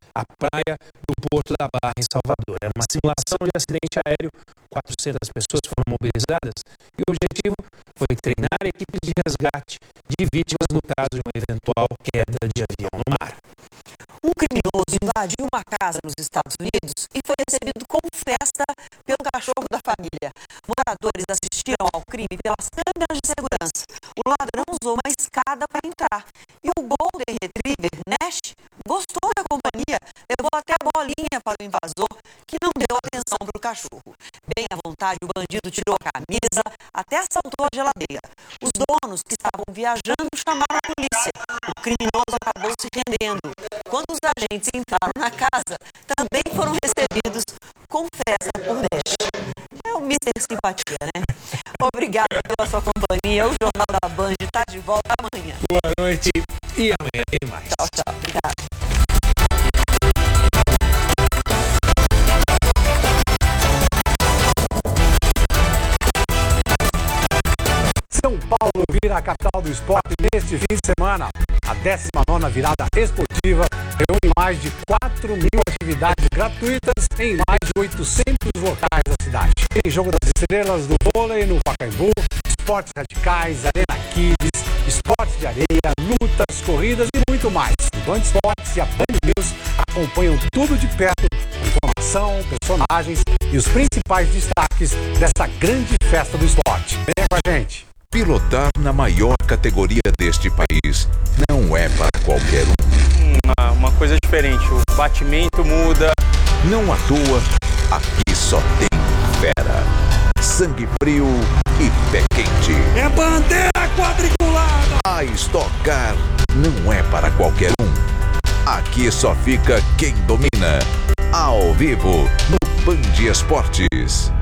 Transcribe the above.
a praia do Porto da Barra, em Salvador. Era uma simulação de acidente aéreo, 400 pessoas foram mobilizadas e o objetivo foi treinar equipes de resgate de vítimas no caso de uma eventual queda de avião no mar. Um criminoso invadiu uma casa nos Estados Unidos e foi recebido com festa pelo cachorro da família. Moradores assistiram ao crime pelas câmeras de segurança. O ladrão usou uma escada para entrar e o Golden Retriever, Nash, gostou da companhia, levou até a bolinha para o invasor, que não deu atenção para o cachorro. Bem à vontade, o bandido tirou a camisa, até assaltou a geladeira. Os donos que estavam viajando chamaram a polícia. O criminoso acabou se rendendo. Quando os agentes entraram na casa, também foram recebidos com festa por Nash. É o Mr. Simpatia, né? Obrigada pela sua companhia. O Jornal da Band está de volta amanhã. Boa noite e amanhã tem mais. Tchau, tchau. Obrigada. São Paulo vira a capital do esporte neste fim de semana. A 19ª virada esportiva reúne mais de 4.000 atividades gratuitas em mais de 800 locais da cidade. Tem jogo das estrelas do vôlei no Pacaembu, esportes radicais, arena kids, esportes de areia, lutas, corridas e muito mais. O Band Esportes e a Band News acompanham tudo de perto, com informação, personagens e os principais destaques dessa grande festa do esporte. Venha com a gente! Pilotar na maior categoria deste país não é para qualquer um. Uma coisa diferente, o batimento muda. Não à toa, aqui só tem fera, sangue frio e pé quente. É bandeira quadriculada! A Stock Car não é para qualquer um. Aqui só fica quem domina. Ao vivo, no Band Esportes.